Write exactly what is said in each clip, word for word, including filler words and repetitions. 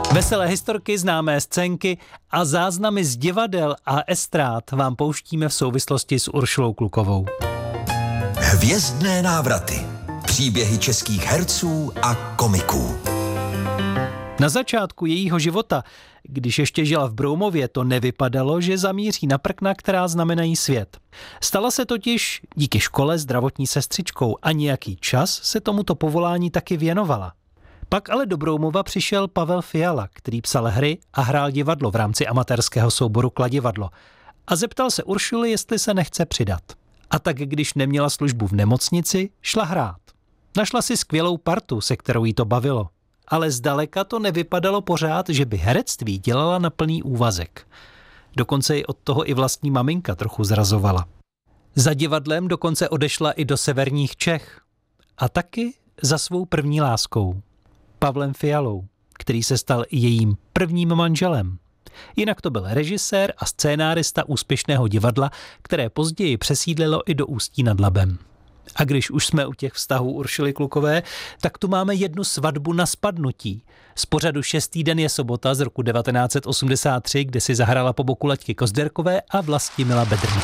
Veselé historky, známé scénky a záznamy z divadel a estrád vám pouštíme v souvislosti s Uršulou Klukovou. Hvězdné návraty. Příběhy českých herců a komiků. Na začátku jejího života, když ještě žila v Broumově, to nevypadalo, že zamíří na prkna, která znamenají svět. Stala se totiž díky škole zdravotní sestřičkou a nějaký čas se tomuto povolání taky věnovala. Pak ale do Broumova přišel Pavel Fiala, který psal hry a hrál divadlo v rámci amatérského souboru Kladivadlo. A zeptal se Uršuly, jestli se nechce přidat. A tak, když neměla službu v nemocnici, šla hrát. Našla si skvělou partu, se kterou jí to bavilo. Ale zdaleka to nevypadalo pořád, že by herectví dělala na plný úvazek. Dokonce ji od toho i vlastní maminka trochu zrazovala. Za divadlem dokonce odešla i do severních Čech. A taky za svou první láskou. Pavlem Fialou, který se stal i jejím prvním manželem. Jinak to byl režisér a scénárista úspěšného divadla, které později přesídlilo i do Ústí nad Labem. A když už jsme u těch vztahů Uršuly Klukové, tak tu máme jednu svatbu na spadnutí. Z pořadu Šestý den je sobota z roku devatenáct set osmdesát tři, kde si zahrála po boku Laďky Kozderkové a Vlastimila Bedrny.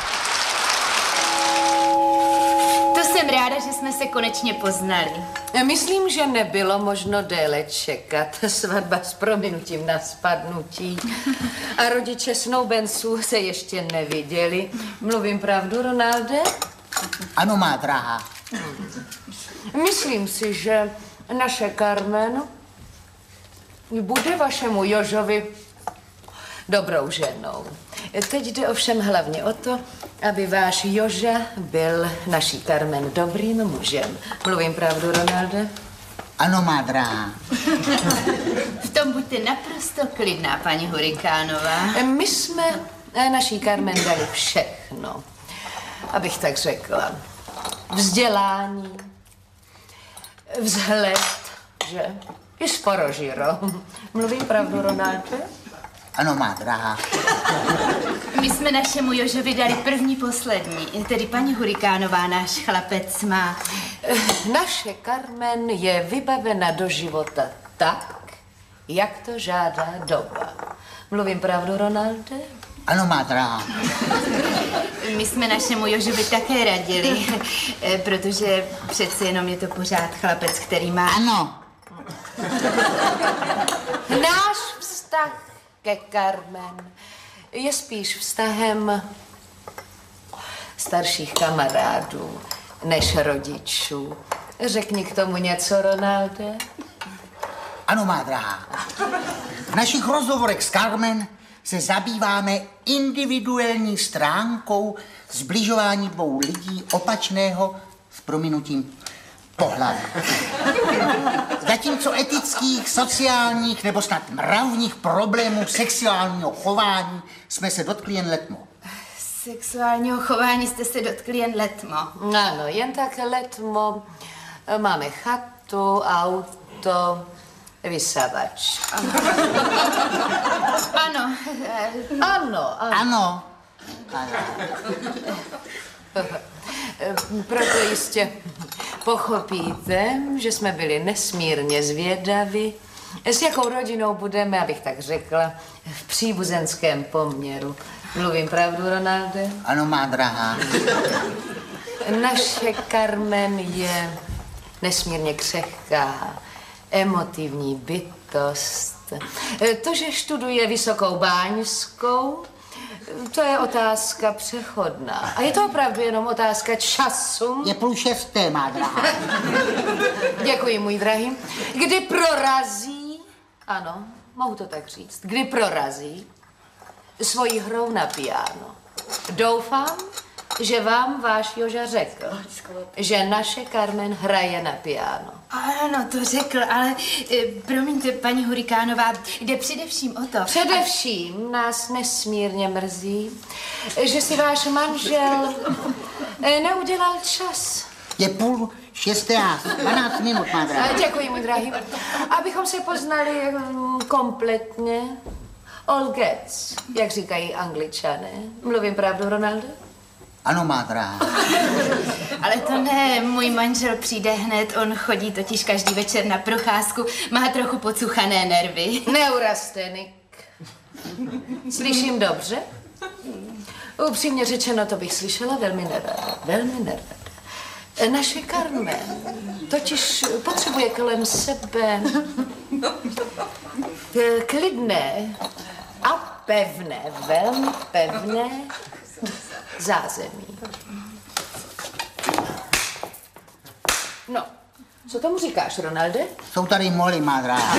Jsem ráda, že jsme se konečně poznali. Myslím, že nebylo možno déle čekat. Svatba s prominutím na spadnutí. A rodiče snoubenců se ještě neviděli. Mluvím pravdu, Ronalde? Ano, má drahá. Myslím si, že naše Carmen bude vašemu Jožovi dobrou ženou. Teď jde ovšem hlavně o to, aby váš Joža byl naší Carmen dobrým mužem. Mluvím pravdu, Ronalde? Ano, má drahá. V tom buďte naprosto klidná, paní Hurikánová. My jsme naší Carmen dali všechno, abych tak řekla. Vzdělání, vzhled, že? I sporožiro. Mluvím pravdu, Ronalde? Ano, má drahá. My jsme našemu Jožovi dali první poslední, tedy paní Hurikánová, náš chlapec má. Naše Carmen je vybavena do života tak, jak to žádá doba. Mluvím pravdu, Ronalde? Ano, má drahá. My jsme našemu Jožovi také radili, protože přece jenom je to pořád chlapec, který má... Ano. Náš vztah ke Carmen je spíš vztahem starších kamarádů než rodičů. Řekni k tomu něco, Ronalde? Ano, má drahá. V našich rozhovorech s Carmen se zabýváme individuální stránkou zbližování dvou lidí opačného s prominutím pohlaví. Zatímco etických, sociálních nebo snad mravních problémů sexuálního chování jsme se dotkli jen letmo. Sexuálního chování jste se dotkli jen letmo. Ano, jen tak letmo. Máme chatu, auto, vysavač. Ano. Ano, ano. Ano. Proto jistě pochopíte, že jsme byli nesmírně zvědaví, s jakou rodinou budeme, abych tak řekla, v příbuzenském poměru. Mluvím pravdu, Ronalde? Ano, má drahá. Naše Carmen je nesmírně křehká, emotivní bytost. To, že študuje Vysokou báňskou, to je otázka přechodná. A je to opravdu jenom otázka času. Je půl šesté, má drahá. Děkuji, můj drahý. Kdy prorazí, ano, mohu to tak říct, kdy prorazí svojí hrou na piano. Doufám, že vám váš Joža řekl, že naše Carmen hraje na piano. Ano, to řekl, ale e, promiňte, paní Hurikánová, jde především o to... Především nás nesmírně mrzí, že si váš manžel e, neudělal čas. Je půl šesté a dvanáct minut, má drahá. Děkuji, můj drahý. Abychom se poznali mm, kompletně. All gets, jak říkají Angličané. Mluvím pravdu, Ronaldo? Ano, má dráha. Ale to ne, můj manžel přijde hned, on chodí totiž každý večer na procházku, má trochu pocuchané nervy. Neurazte, Nick. Slyším dobře? Upřímně řečeno, to bych slyšela velmi nerada, velmi nerada. Naše Carmen totiž potřebuje kolem sebe klidné a pevné, velmi pevné zázemí. No, co tomu říkáš, Ronalde? Jsou tady moly, má dráha.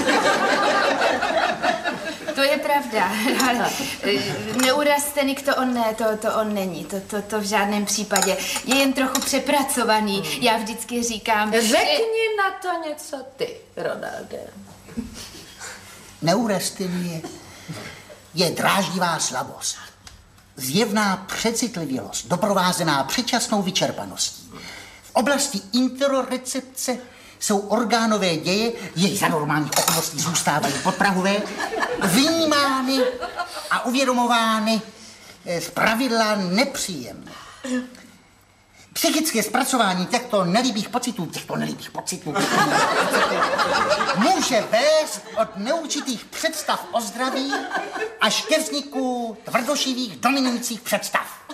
To je pravda, ale neurazte, Nick, to on ne, to, to on není, to, to, to v žádném případě. Je jen trochu přepracovaný, já vždycky říkám... Řekni na to něco ty, Ronalde. Neurazte mě, je dráždivá slabost. Zjevná přecitlivělost, doprovázená předčasnou vyčerpaností. V oblasti interorecepce jsou orgánové děje, jež za normálních okolností zůstávají podprahové, vnímány a uvědomovány zpravidla nepříjemně. Psychické zpracování těchto nelibých pocitů, těchto nelibých pocitů, může vést od neurčitých představ o zdraví až ke vzniku tvrdošivých dominujících představ.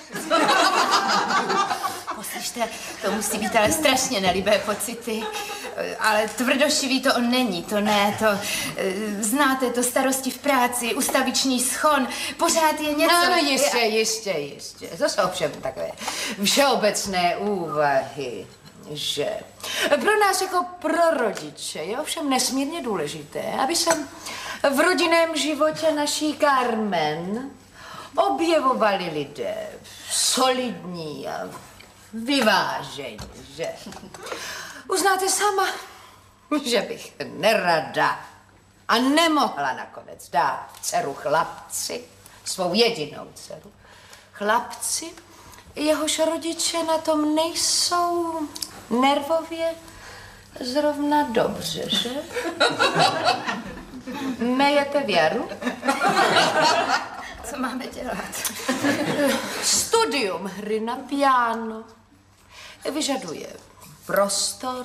Poslyšte, to musí být ale strašně nelibé pocity. Ale tvrdošivý to on není, to ne, to... Znáte to, starosti v práci, ustaviční schon, pořád je něco... No, no, jistě, jistě, jistě. To jsou ovšem takové všeobecné úvahy, že pro nás jako pro rodiče je ovšem nesmírně důležité, aby se v rodinném životě naší Carmen objevovali lidé solidní a vyvážení, že? Uznáte sama, že bych nerada a nemohla nakonec dát dceru chlapci, svou jedinou dceru. Chlapci, jehož rodiče na tom nejsou nervově zrovna dobře, že? Mejete věru? Co máme dělat? Studium hry na piano vyžaduje prostor,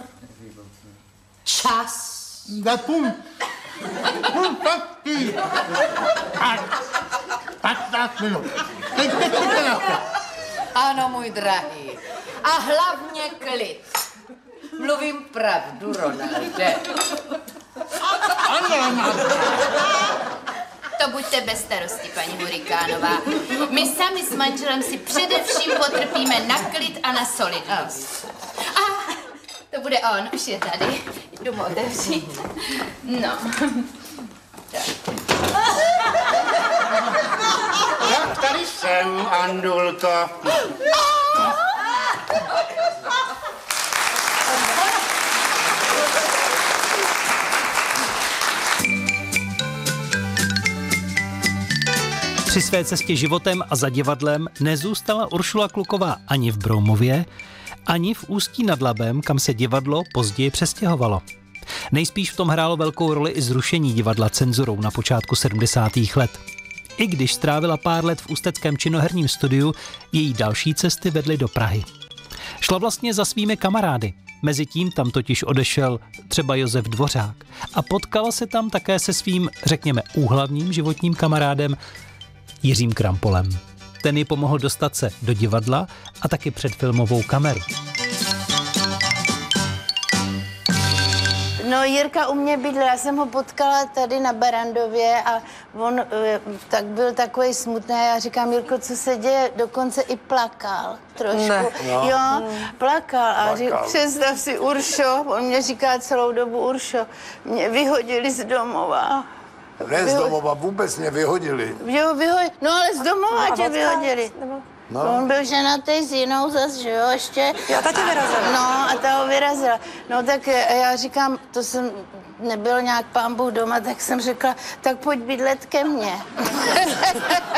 čas. Půl. Půl taky. patnáct minut. Teď Ano, můj drahý. A hlavně klid. Mluvím pravdu, Ronalde. To buďte bez starosti, paní Hurikánová. My sami s manželem si především potrpíme na klid a na solidnost. A to bude on, už je tady. Jdu mu otevřít. No. Tak tady jsem, Andulko. Při své cestě životem a za divadlem nezůstala Uršula Kluková ani v Broumově, ani v Ústí nad Labem, kam se divadlo později přestěhovalo. Nejspíš v tom hrálo velkou roli i zrušení divadla cenzurou na počátku sedmdesátých let. I když strávila pár let v ústeckém činoherním studiu, její další cesty vedly do Prahy. Šla vlastně za svými kamarády. Mezitím tam totiž odešel třeba Josef Dvořák a potkala se tam také se svým, řekněme, úhlavním životním kamarádem Jiřím Krampolem. Ten ji pomohl dostat se do divadla a taky před filmovou kameru. No, Jirka u mě bydlel, já jsem ho potkala tady na Barandově a on tak byl takový smutný. Já říkám, Jirko, co se děje? Dokonce i plakal trošku. Ne. No. Jo, plakal a řík, představ si, Uršo, on mě říká celou dobu, Uršo, mě vyhodili z domova. Ne z domova, vůbec mě vyhodili. Jo, vyhodili, no ale z domova no, tě vyhodili. No. On byl ženatý s jinou zas, že jo, ještě. Jo, ta tě vyrazila. No, a ta ho vyrazila. No, tak já říkám, to jsem nebyl nějak pán Bůh doma, tak jsem řekla, tak pojď bydlet ke mně.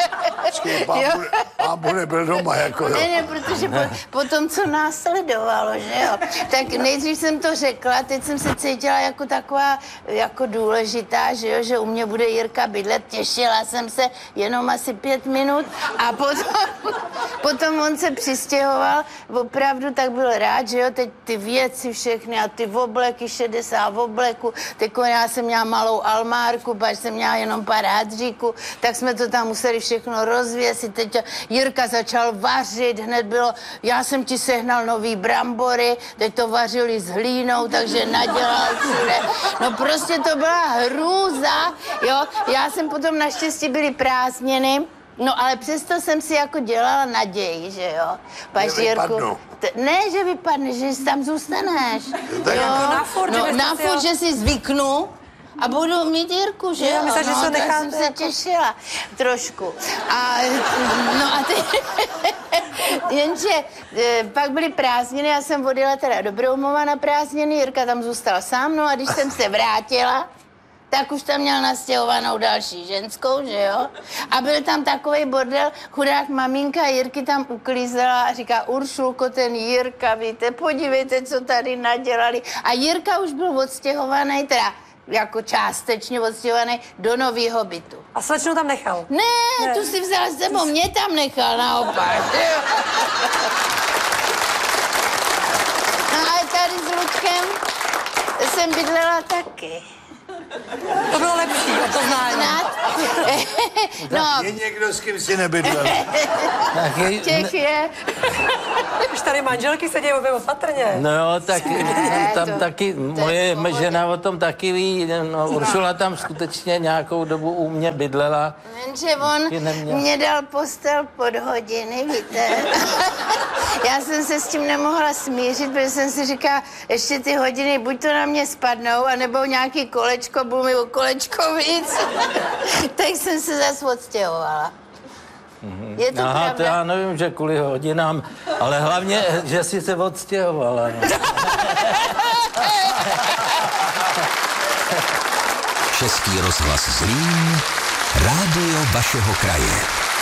Pán bude, pán bude byl doma, jako jo. Ne, ne, protože po, po tom, co následovalo, že jo, tak nejdřív jsem to řekla, teď jsem se cítila jako taková, jako důležitá, že jo, že u mě bude Jirka bydlet, těšila jsem se jenom asi pět minut a potom, potom on se přistěhoval, opravdu tak byl rád, že jo, teď ty věci všechny a ty obleky, šedesát obleků, teď já jsem měla malou almárku, pak jsem měla jenom pár hadříků, tak jsme to tam museli všechno rozvěsit, teď Jirka začal vařit, hned bylo, já jsem ti sehnal nový brambory, teď to vařili s hlínou, takže nadělal všude. No prostě to byla hrůza, jo, já jsem potom naštěstí byly prázdniny, no ale přesto jsem si jako dělala naději, že jo. Paž Jirku, t- ne, že vypadne, že tam zůstaneš. Tak jo, jako na furt, no, že na byste furt, si ho- že si zvyknu. A budu mít Jirku, že Já jo? myslím, že no, se tak necháte jsem se jako- těšila trošku. A, no a ty... Jenže e, pak byly prázdniny, já jsem odjela teda do Broumova na prázdniny, Jirka tam zůstal sám, no a když jsem se vrátila, tak už tam měl nastěhovanou další ženskou, že jo? A byl tam takovej bordel, chudák maminka Jirky tam uklízela a říká, Uršulko, ten Jirka, víte, podívejte, co tady nadělali. A Jirka už byl odstěhovaný, teda jako částečně odstěhovaný do nového bytu. A slečnu tam nechal? Ne, ne, tu si vzal s sebou, mě tam nechal naopak. No ale tady s Luďkem jsem bydlela taky. To bylo lepší, o to znání. Snad. No, Je někdo, s kým si nebydlel. těch je. Už tady manželky sedí obě opatrně. No jo, tak Ne, tam to- taky, to je moje v pohodě. žena o tom taky ví, no, Uršula tam skutečně nějakou dobu u mě bydlela. Jenže on Taky neměl. mě dal postel pod hodiny, víte. Já jsem se s tím nemohla smířit, protože jsem si říkala, ještě ty hodiny buď to na mě spadnou, anebo nějaký kolečko, budu mi o kolečko víc. Tak jsem se zase odstěhovala. Je to Aha, to pravda? já nevím, že kvůli hodinám, ale hlavně, že si se odstěhovala. No. Český rozhlas Zlín, rádio vašeho kraje.